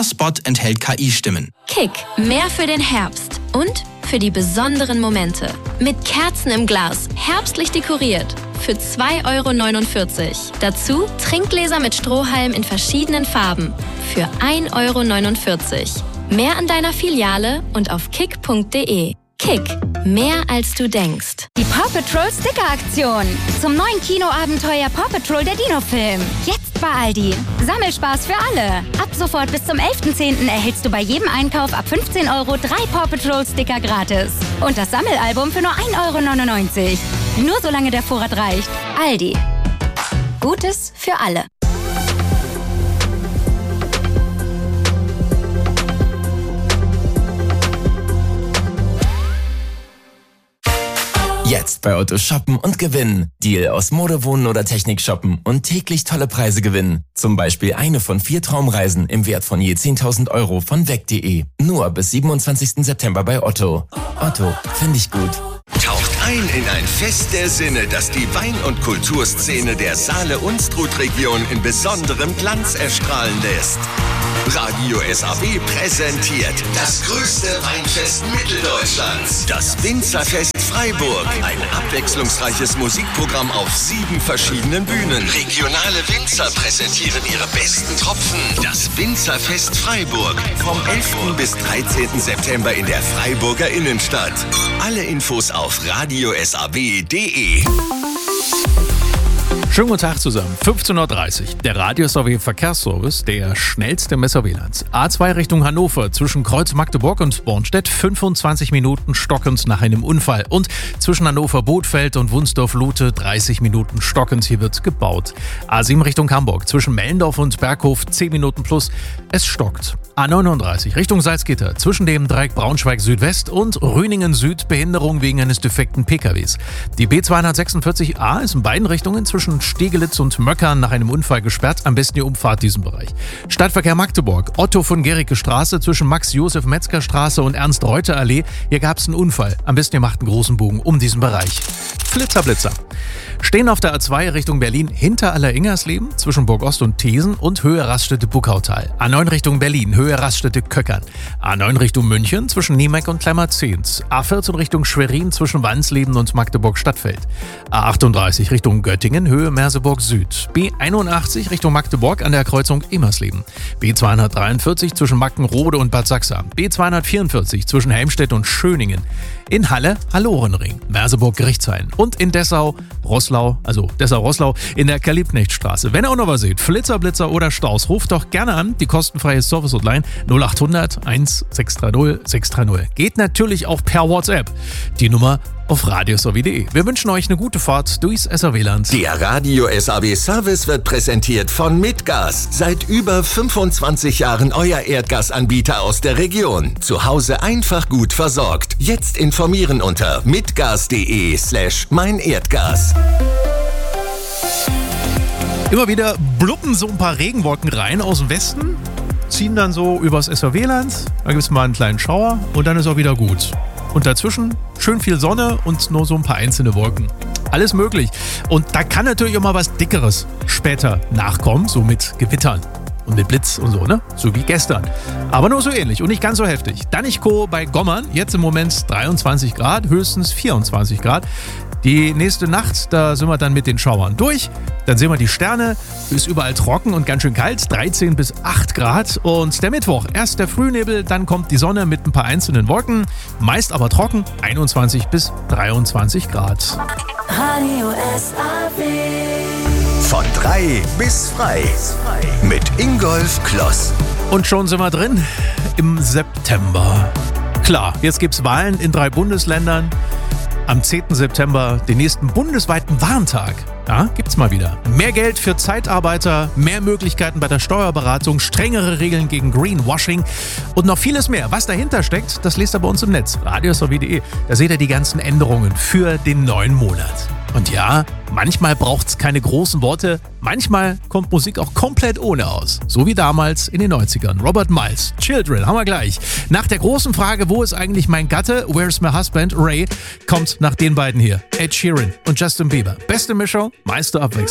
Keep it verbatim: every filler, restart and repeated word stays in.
Jeder Spot enthält K I-Stimmen. Kick, mehr für den Herbst und für die besonderen Momente. Mit Kerzen im Glas, herbstlich dekoriert. Für zwei Euro neunundvierzig. Dazu Trinkgläser mit Strohhalm in verschiedenen Farben. Für ein Euro neunundvierzig. Mehr an deiner Filiale und auf kick punkt de. Kick, mehr als du denkst. Die Paw Patrol Sticker-Aktion. Zum neuen Kinoabenteuer Paw Patrol der Dino-Film. Jetzt bei Aldi. Sammelspaß für alle. Ab sofort bis zum elften zehnten erhältst du bei jedem Einkauf ab fünfzehn Euro drei Paw Patrol Sticker gratis. Und das Sammelalbum für nur ein Euro neunundneunzig. Nur solange der Vorrat reicht. Aldi. Gutes für alle. Jetzt bei Otto shoppen und gewinnen. Deal aus Mode, Wohnen oder Technik shoppen und täglich tolle Preise gewinnen. Zum Beispiel eine von vier Traumreisen im Wert von je zehntausend Euro von weg punkt de. Nur bis siebenundzwanzigsten September bei Otto. Otto, finde ich gut. Taucht ein in ein Fest der Sinne, das die Wein- und Kulturszene der Saale-Unstrut-Region in besonderem Glanz erstrahlen lässt. Radio S A B präsentiert das größte Weinfest Mitteldeutschlands, das Winzerfest Freiburg. Ein abwechslungsreiches Musikprogramm auf sieben verschiedenen Bühnen. Regionale Winzer präsentieren ihre besten Tropfen. Das Winzerfest Freiburg vom elften bis dreizehnten September in der Freiburger Innenstadt. Alle Infos auf radio s a b punkt de. Schönen guten Tag zusammen. fünfzehn Uhr dreißig. Der Radio S A B Verkehrsservice, der schnellste Messer W L A Ns. A zwei Richtung Hannover zwischen Kreuz Magdeburg und Bornstedt fünfundzwanzig Minuten stockend nach einem Unfall. Und zwischen Hannover-Bothfeld und Wunsdorf-Lute dreißig Minuten stockend. Hier wird gebaut. A sieben Richtung Hamburg zwischen Mellendorf und Berghof zehn Minuten plus. Es stockt. A neununddreißig Richtung Salzgitter zwischen dem Dreieck Braunschweig Südwest und Rüningen Süd Behinderung wegen eines defekten P K Ws. Die B zweihundertsechsundvierzig A ist in beiden Richtungen zwischen Stegelitz und Möckern nach einem Unfall gesperrt. Am besten die Umfahrt diesen Bereich. Stadtverkehr Magdeburg. Otto von Gericke Straße zwischen Max-Josef-Metzger-Straße und Ernst-Reuter-Allee. Hier gab es einen Unfall. Am besten ihr macht einen großen Bogen um diesen Bereich. Flitzer, Blitzer. Stehen auf der A zwei Richtung Berlin hinter Aller-Ingersleben zwischen Burgost und Thesen und Höhe Raststätte-Buckautal. A neun Richtung Berlin, Höhe Raststätte-Köckern. A neun Richtung München zwischen Niemeck und Klemmerzehns. A vierzehn Richtung Schwerin zwischen Wansleben und Magdeburg-Stadtfeld. A achtunddreißig Richtung Göttingen, Höhe Merseburg Süd. B einundachtzig Richtung Magdeburg an der Kreuzung Emersleben. B zweihundertdreiundvierzig zwischen Mackenrode und Bad Sachsa. B zweihundertvierundvierzig zwischen Helmstedt und Schöningen. In Halle, Hallorenring, Merseburg-Gerichtshain. Und in Dessau, Roßlau, also Dessau-Roßlau, in der Karl-Liebknecht-Straße. Wenn ihr auch noch was seht, Flitzer, Blitzer oder Staus, ruft doch gerne an, die kostenfreie Service-Hotline null achthundert eins sechs drei null sechs drei null. Geht natürlich auch per WhatsApp. Die Nummer auf radio s a b punkt de. Wir wünschen euch eine gute Fahrt durchs S A W Land. Der Radio S A B Service wird präsentiert von Mitgas. Seit über fünfundzwanzig Jahren euer Erdgasanbieter aus der Region. Zu Hause einfach gut versorgt. Jetzt informieren unter mitgas.de slash mein Erdgas. Immer wieder bluppen so ein paar Regenwolken rein aus dem Westen, ziehen dann so übers S A W Land, da gibt es mal einen kleinen Schauer und dann ist auch wieder gut. Und dazwischen schön viel Sonne und nur so ein paar einzelne Wolken. Alles möglich. Und da kann natürlich auch mal was Dickeres später nachkommen, so mit Gewittern und mit Blitz und so, ne? So wie gestern. Aber nur so ähnlich und nicht ganz so heftig. Danichko bei Gommern, jetzt im Moment dreiundzwanzig Grad, höchstens vierundzwanzig Grad. Die nächste Nacht, da sind wir dann mit den Schauern durch. Dann sehen wir die Sterne, ist überall trocken und ganz schön kalt, dreizehn bis acht Grad. Und der Mittwoch, erst der Frühnebel, dann kommt die Sonne mit ein paar einzelnen Wolken, meist aber trocken, einundzwanzig bis dreiundzwanzig Grad. Radio S A B. Von drei bis frei. Mit Ingolf Kloss. Und schon sind wir drin im September. Klar, jetzt gibt's Wahlen in drei Bundesländern. Am zehnten September den nächsten bundesweiten Warntag. Ja, gibt's mal wieder. Mehr Geld für Zeitarbeiter, mehr Möglichkeiten bei der Steuerberatung, strengere Regeln gegen Greenwashing und noch vieles mehr. Was dahinter steckt, das lest ihr bei uns im Netz. radio s a b punkt de. Da seht ihr die ganzen Änderungen für den neuen Monat. Und ja, manchmal braucht's keine großen Worte. Manchmal kommt Musik auch komplett ohne aus. So wie damals in den neunzigern. Robert Miles, Children, haben wir gleich. Nach der großen Frage, wo ist eigentlich mein Gatte, Where's my husband, Ray, kommt nach den beiden hier. Ed Sheeran und Justin Bieber. Beste Mischung, meiste Abwechslung.